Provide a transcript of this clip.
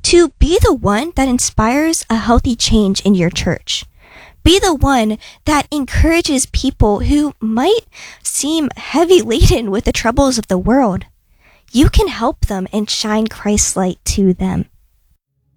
to be the one that inspires a healthy change in your church. Be the one that encourages people who might seem heavy laden with the troubles of the world. You can help them and shine Christ's light to them.